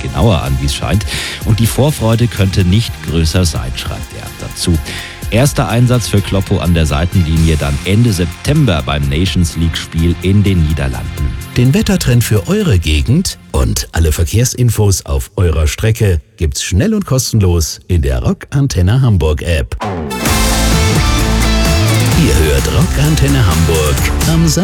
genauer an, wie es scheint. Und die Vorfreude könnte nicht größer sein, schreibt er dazu. Erster Einsatz für Kloppo an der Seitenlinie dann Ende September beim Nations League-Spiel in den Niederlanden. Den Wettertrend für eure Gegend und alle Verkehrsinfos auf eurer Strecke gibt's schnell und kostenlos in der Rock Antenne Hamburg App. Ihr hört Rock Antenne Hamburg am